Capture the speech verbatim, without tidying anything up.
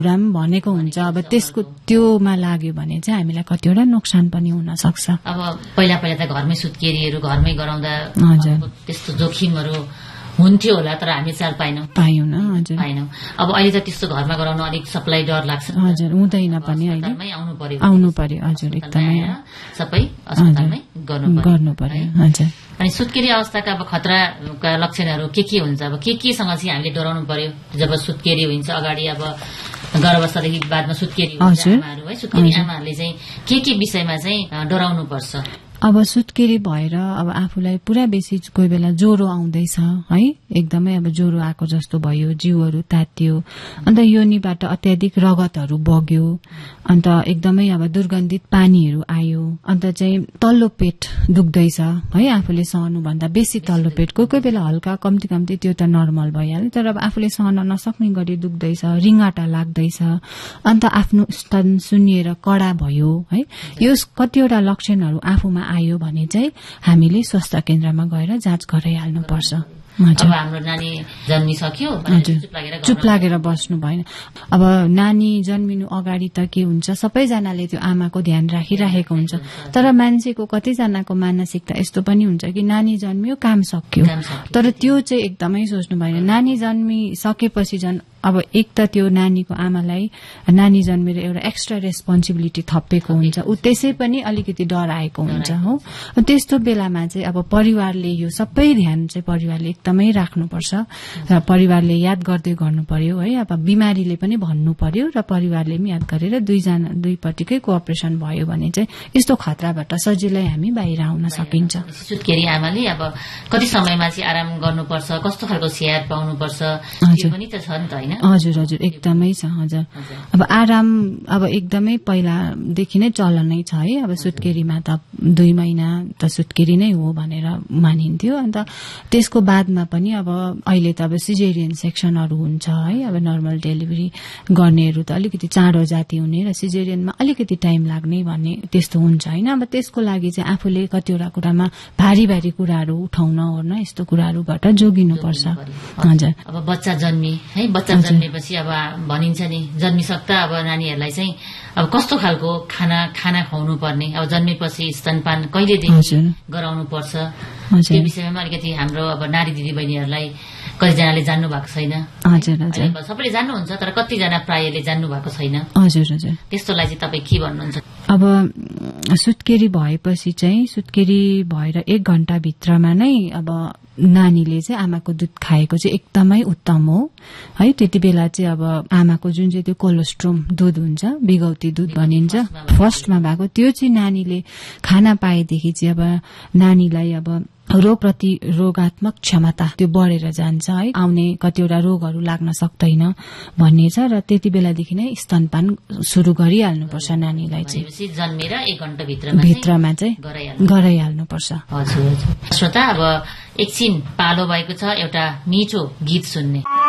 राम भनेको हुन्छ। अब त्यसको त्योमा लाग्यो भने चाहिँ हामीलाई कतिवटा नोक्सान पनि हुन सक्छ। अब पहिला पहिला त घरमै सुत्केरीहरू घरमै गराउँदा त्यस्तो जोखिमहरू हुन्थ्यो होला, तर हामी चाल पाएनौँ पायौँ न हजुर पाएनौँ। अब अहिले त त्यस्तो घरमा गराउन अलिक सबलाई डर लाग्छ हजुर, हुँदैन पनि अहिले आउनु पर्यो आउनु पर्यो हजुर, एकदमै सबै अस्पतालमै गर्नु पर्यो हजुर। अनि सुत्केरी अवस्थाका अब खतराका लक्षणहरू के के हुन्छ, अब के केसँग चाहिँ हामीले डराउनु पर्यो जब सुत्केरी हुन्छ? अगाडि अब गर्भावस्थादेखि बादमा सुत्केरी हुन्छ आमाहरू है, सुत्केरी आमाहरूले चाहिँ के के विषयमा चाहिँ डराउनु पर्छ? अब सुत्केरी भएर अब आफूलाई पुरा बेसी कोही बेला ज्वरो आउँदैछ है, एकदमै अब ज्वरो आएको जस्तो भयो, जिउहरू तातियो, अन्त योनिबाट अत्याधिक रगतहरू बग्यो, अन्त एकदमै अब दुर्गन्धित पानीहरू आयो, अन्त चाहिँ तल्लो पेट दुख्दैछ है, आफूले सहनुभन्दा बेसी तल्लो पेट, कोही कोही बेला हल्का कम्ती कम्ती त्यो त नर्मल भइहाल्यो, तर अब आफूले सहन नसक्ने गरी दुख्दैछ, रिङ्गाटा लाग्दैछ, अन्त आफ्नो स्तन सुन्निएर कडा भयो है, यो कतिवटा लक्षणहरू आफूमा आयो भने चाहिँ हामीले स्वास्थ्य केन्द्रमा गएर जाँच गराइहाल्नुपर्छ। अब हाम्रो नानी जन्मिसक्यो चुप लागेर बस्नु भएन। अब नानी जन्मिनु अगाडि त के हुन्छ, सबैजनाले त्यो आमाको ध्यान राखिराखेको हुन्छ, तर मान्छेको कतिजनाको मानसिकता यस्तो पनि हुन्छ कि नानी जन्मियो काम सक्यो, तर त्यो चाहिँ एकदमै सोच्नु भएन। नानी जन्मिसकेपछि झन् अब एक त त्यो नानीको आमालाई नानी जन्मेर एउटा एक्स्ट्रा रेस्पोन्सिबिलिटी थपेको हुन्छ, ऊ त्यसै पनि अलिकति डर आएको हुन्छ हो। त्यस्तो बेलामा चाहिँ अब परिवारले यो सबै ध्यान चाहिँ परिवारले एकदमै राख्नुपर्छ र परिवारले याद गर्दै गर्नु पर्यो है। अब बिमारीले पनि भन्नु पर्यो र परिवारले पनि याद गरेर दुईजना दुईपट्टिकै कोअपरेसन भयो भने चाहिँ यस्तो खतराबाट सजिलै हामी बाहिर आउन सकिन्छ। सुत्केरी आमाले अब कति समयमा चाहिँ आराम गर्नुपर्छ, कस्तो खालको स्याहार पाउनुपर्छ त्यो पनि त छ नि त हैन? हजुर हजुर एकदमै छ हजुर। अब आराम अब एकदमै पहिलादेखि नै चलनै छ है, अब सुत्केरीमा त दुई महिना त सुत्केरी नै हो भनेर मानिन्थ्यो, अन्त त्यसको बादमा पनि अब अहिले त अब सिजेरियन सेक्सनहरू हुन्छ है, अब नर्मल डेलिभरी गर्नेहरू त अलिकति चाँडो जाति हुने र सिजेरियनमा अलिकति टाइम लाग्ने भन्ने त्यस्तो हुन्छ होइन। अब त्यसको लागि चाहिँ आफूले कतिवटा कुरामा भारी भारी कुराहरू उठाउन ओर्न यस्तो कुराहरूबाट जोगिनुपर्छ हजुर। अब बच्चा जन्मी है, बच्चा जन्मेपछि अब भनिन्छ नि जन्मिसक्दा अब नानीहरूलाई चाहिँ अब कस्तो खालको खाना खाना खुवाउनु पर्ने, अब जन्मेपछि स्तनपान कहिलेदेखि गराउनु पर्छ त्यो विषयमा अलिकति हाम्रो अब नारी दिदी बहिनीहरूलाई कतिजनाले जान्नु भएको छैन। हजुर हजुर, सबैले जान्नुहुन्छ तर कतिजना प्रायले जान्नु भएको छैन। हजुर हजुर, त्यस्तोलाई चाहिँ तपाईँ के भन्नुहुन्छ? अब सुत्केरी भएपछि चाहिँ सुत्केरी भएर एक घण्टा भित्रमा नै अब नानीले चाहिँ आमाको दूध खाएको चाहिँ एकदमै उत्तम हो है। त्यति बेला चाहिँ अब आमाको जुन चाहिँ त्यो कोलोस्ट्रोम दूध हुन्छ, बिगौती दूध भनिन्छ, फर्स्टमा भएको त्यो चाहिँ नानीले खाना पाएदेखि चाहिँ अब नानीलाई अब रोग प्रतिरोगात्मक क्षमता त्यो बढेर जान्छ है, आउने कतिवटा रोगहरू लाग्न सक्दैन भन्ने छ र त्यति बेलादेखि नै स्तनपान सुरु गरिहाल्नुपर्छ नानीलाई चाहिँ जन्मेर एक घण्टा भित्रमा चाहिँ गराइहाल्नुपर्छ। हजुर श्रोता, अब एकछिन पालो भएको छ एउटा मिठो गीत सुन्ने।